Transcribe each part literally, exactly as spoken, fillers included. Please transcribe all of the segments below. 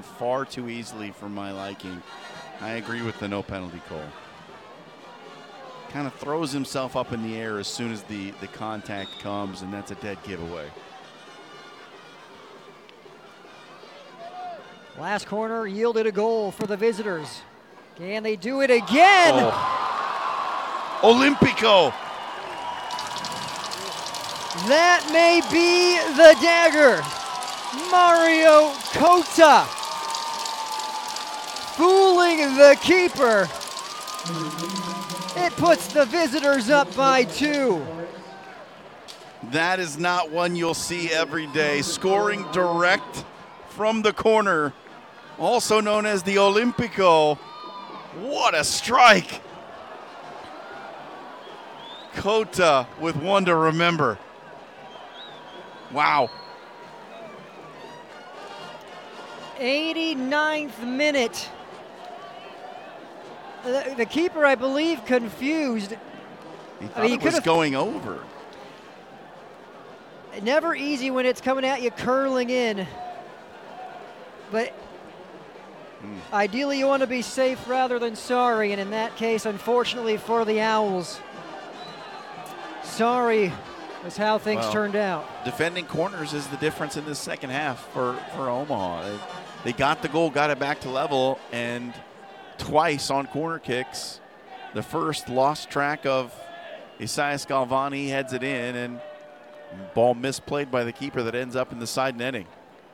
far too easily for my liking. I agree with the no penalty call. Kind of throws himself up in the air as soon as the, the contact comes, and that's a dead giveaway. Last corner yielded a goal for the visitors. Can they do it again? Oh. Olympico. That may be the dagger. Mario Cota fooling the keeper. It puts the visitors up by two. That is not one you'll see every day. Scoring direct from the corner, also known as the Olympico. What a strike. Cota with one to remember. Wow. eighty-ninth minute. The, the keeper, I believe, confused. He thought I mean, it was going over. Never easy when it's coming at you curling in. But mm. ideally you want to be safe rather than sorry, and in that case, unfortunately for the Owls, sorry was how things well, turned out. Defending corners is the difference in this second half for, for Omaha. They, they got the goal, got it back to level, and twice on corner kicks. The first lost track of Isaias Galvani, heads it in, and ball misplayed by the keeper that ends up in the side netting.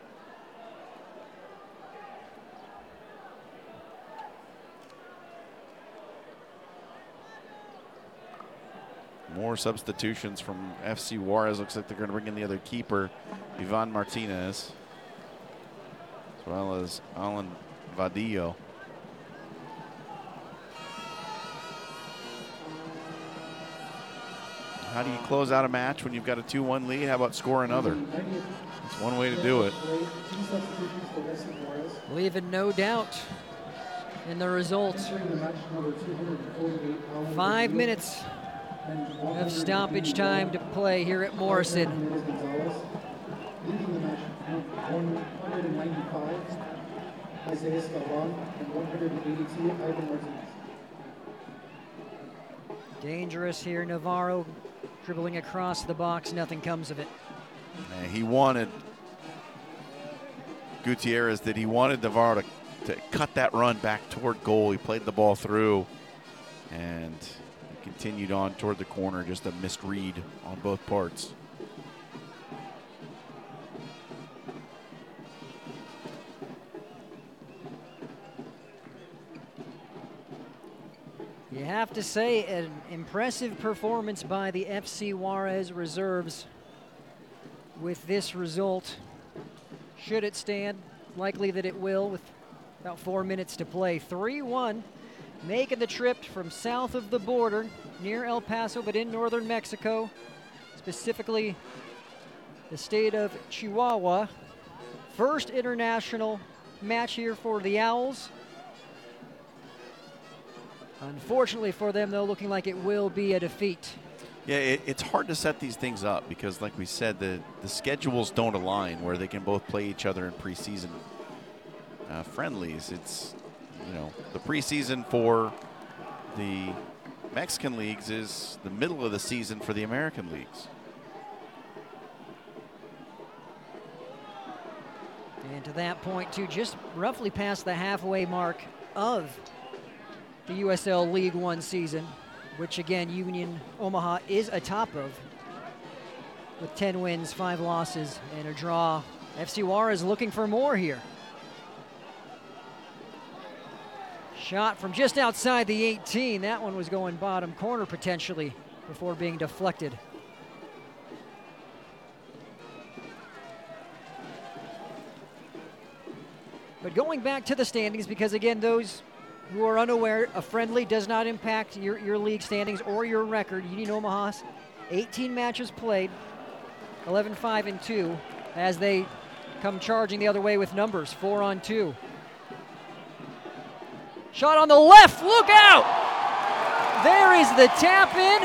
More substitutions from F C Juarez. Looks like they're going to bring in the other keeper, Ivan Martinez, as well as Alan Vadillo. How do you close out a match when you've got a two one lead? How about score another? That's one way to do it. Leaving no doubt in the result. Five minutes of stoppage time to play here at Morrison. Dangerous here, Navarro dribbling across the box, nothing comes of it. Yeah, he wanted, Gutierrez did, he wanted Navarro to, to cut that run back toward goal. He played the ball through and continued on toward the corner, just a missed read on both parts. You have to say an impressive performance by the F C Juarez reserves with this result. Should it stand, likely that it will with about four minutes to play. three one. Making the trip from south of the border, near El Paso, but in northern Mexico, specifically the state of Chihuahua. First international match here for the Owls. Unfortunately for them, though, looking like it will be a defeat. Yeah, it, it's hard to set these things up because, like we said, the, the schedules don't align where they can both play each other in preseason uh, friendlies. It's, you know, the preseason for the Mexican leagues is the middle of the season for the American leagues. And to that point, too, just roughly past the halfway mark of the U S L League One season, which again, Union Omaha is atop of with ten wins, five losses, and a draw. F C Juarez looking for more here. Shot from just outside the eighteen. That one was going bottom corner potentially before being deflected. But going back to the standings, because again, those who are unaware, a friendly does not impact your, your league standings or your record. Union Omaha's eighteen matches played, eleven five and two, as they come charging the other way with numbers, four on two. Shot on the left, look out! There is the tap in.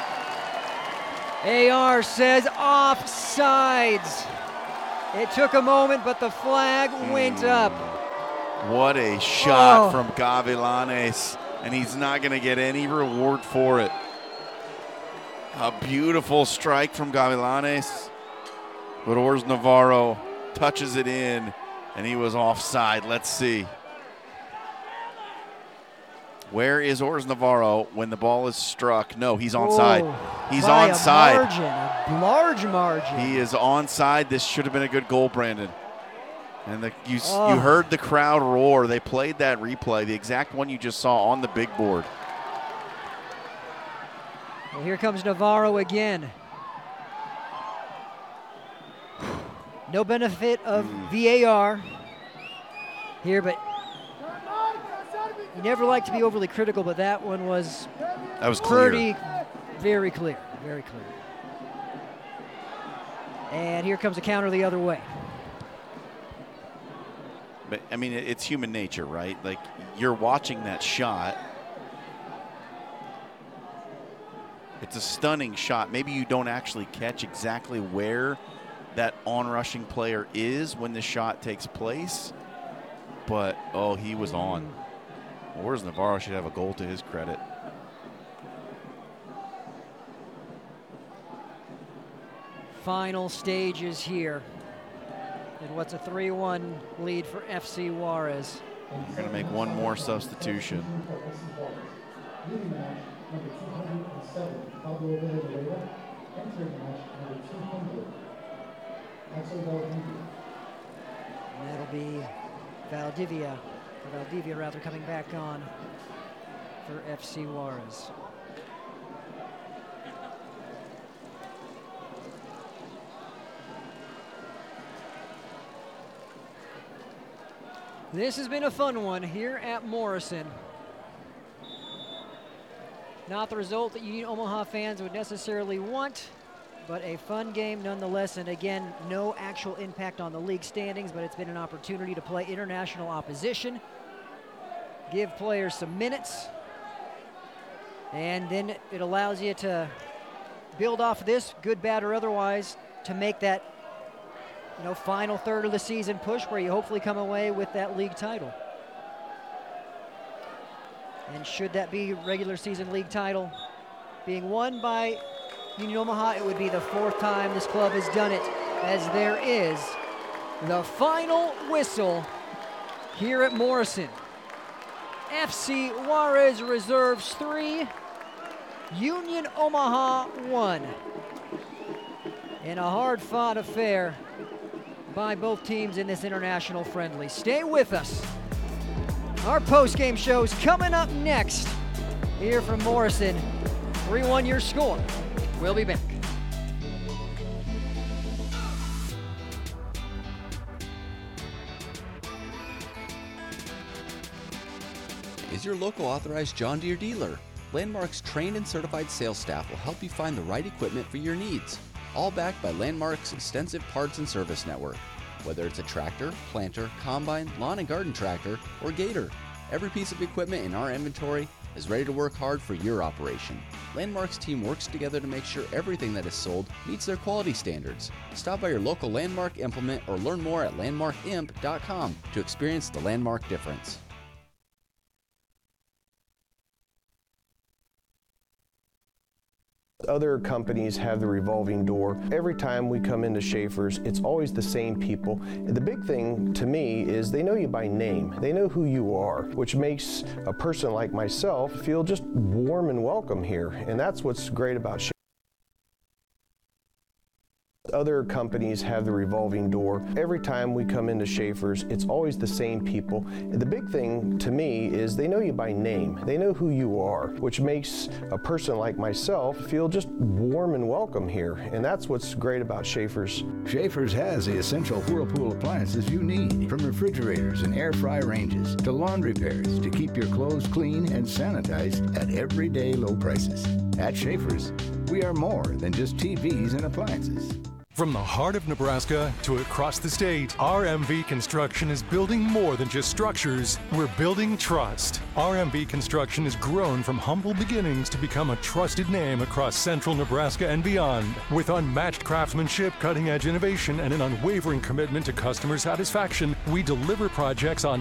A R says offsides. It took a moment, but the flag went up. What a shot Oh. from Gavilanes, and he's not going to get any reward for it. A beautiful strike from Gavilanes, but Ors Navarro touches it in, and he was offside. Let's see. Where is Ors Navarro when the ball is struck? No, he's onside. Oh, He's by onside. A margin, a large margin. He is onside. This should have been a good goal, Brandon. And the, you, Oh. you heard the crowd roar. They played that replay, the exact one you just saw on the big board. Well, here comes Navarro again. No benefit of Mm. V A R here, but you never like to be overly critical, but that one was That was clear. pretty, very clear, very clear. And here comes a counter the other way. But, I mean, it- it's human nature, right? Like, you're watching that shot. It's a stunning shot. Maybe you don't actually catch exactly where that on-rushing player is when the shot takes place. But, oh, he was on. Ors Navarro should have a goal to his credit. Final stages here. And what's a three one lead for F C Juarez. We're going to make one more substitution. And that'll be Valdivia, or Valdivia rather, coming back on for F C Juarez. This has been a fun one here at Morrison. Not the result that Union Omaha fans would necessarily want, but a fun game nonetheless. And again, no actual impact on the league standings, but it's been an opportunity to play international opposition, give players some minutes, and then it allows you to build off this, good, bad, or otherwise, to make that, you know, final third of the season push where you hopefully come away with that league title. And should that be regular season league title being won by Union Omaha, it would be the fourth time this club has done it, as there is the final whistle here at Morrison. F C Juarez Reserves three, Union Omaha one. In a hard-fought affair by both teams in this international friendly. Stay with us. Our post-game show's coming up next here from Morrison. three one your score. We'll be back. Is your local authorized John Deere dealer? Landmark's trained and certified sales staff will help you find the right equipment for your needs. All backed by Landmark's extensive parts and service network. Whether it's a tractor, planter, combine, lawn and garden tractor, or gator, every piece of equipment in our inventory is ready to work hard for your operation. Landmark's team works together to make sure everything that is sold meets their quality standards. Stop by your local Landmark implement or learn more at landmark imp dot com to experience the Landmark difference. Other companies have the revolving door. Every time we come into Schaefer's, it's always the same people. The big thing to me is they know you by name. They know who you are, which makes a person like myself feel just warm and welcome here. And that's what's great about Schaefer's. Other companies have the revolving door. Every time we come into Schaefer's, it's always the same people. And the big thing to me is they know you by name. They know who you are, which makes a person like myself feel just warm and welcome here. And that's what's great about Schaefer's. Schaefer's has the essential Whirlpool appliances you need, from refrigerators and air fry ranges to laundry pairs to keep your clothes clean and sanitized at everyday low prices. At Schaefer's, we are more than just T Vs and appliances. From the heart of Nebraska to across the state, R M V Construction is building more than just structures. We're building trust. R M V Construction has grown from humble beginnings to become a trusted name across central Nebraska and beyond. With unmatched craftsmanship, cutting-edge innovation, and an unwavering commitment to customer satisfaction, we deliver projects on